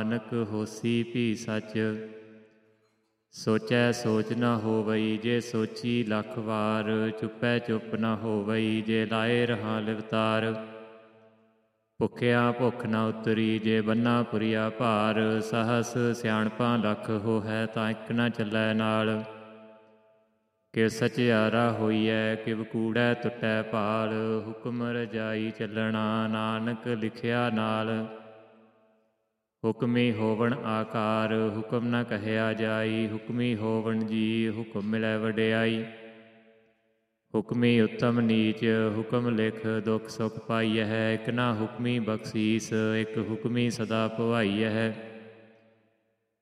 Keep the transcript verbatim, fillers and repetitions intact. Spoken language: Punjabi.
ਨਾਨਕ ਹੋਸੀ ਭੀ ਸਚ। ਸੋਚੈ ਸੋਚ ਨਾ ਹੋਵਈ ਜੇ ਸੋਚੀ ਲੱਖ ਵਾਰ। ਚੁੱਪੈ ਚੁੱਪ ਨਾ ਹੋਵਈ ਜੇ ਲਾਏ ਰਹਾ ਲਿਵਤਾਰ। ਭੁੱਖਿਆ ਭੁੱਖ ਨਾ ਉਤਰੀ ਜੇ ਬੰਨਾ ਪੁਰੀਆ ਭਾਰ। ਸਹਸ ਸਿਆਣਪਾਂ ਲੱਖ ਹੋਹੈ ਤਾਂ ਇੱਕ ਨਾ ਚੱਲੈ ਨਾਲ। ਕਿ ਸਚਿਆਰਾ ਹੋਈਐ ਕਿਵ ਕੂੜੈ ਟੁੱਟੈ ਭਾਲ। ਹੁਕਮ ਰਜਾਈ ਚੱਲਣਾ ਨਾਨਕ ਲਿਖਿਆ ਨਾਲ। ਹੁਕਮੀ ਹੋਵਣ ਆਕਾਰ ਹੁਕਮ ਨ ਕਹਿਆ ਜਾਈ। ਹੁਕਮੀ ਹੋਵਣ ਜੀ ਹੁਕਮ ਮਿਲੈ ਵਡਿਆਈ। ਹੁਕਮੀ ਉੱਤਮ ਨੀਚ ਹੁਕਮ ਲਿਖ ਦੁਖ ਸੁਖ ਪਾਈਐ। ਇੱਕ ਨਾ ਹੁਕਮੀ ਬਖਸ਼ੀਸ ਇੱਕ ਹੁਕਮੀ ਸਦਾ ਭਵਾਈਐ।